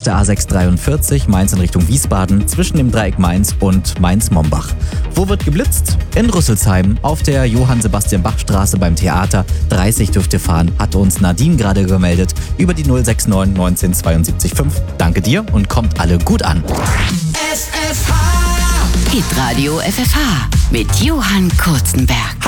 der A643 Mainz in Richtung Wiesbaden zwischen dem Dreieck Mainz und Mainz-Mombach. Wo wird geblitzt? In Rüsselsheim auf der Johann-Sebastian-Bach-Straße beim Theater. 30 dürft ihr fahren, hat uns Nadine gerade gemeldet über die 069 19 72 5. Danke dir und kommt alle gut an. Hitradio FFH mit Johann Kurzenberg.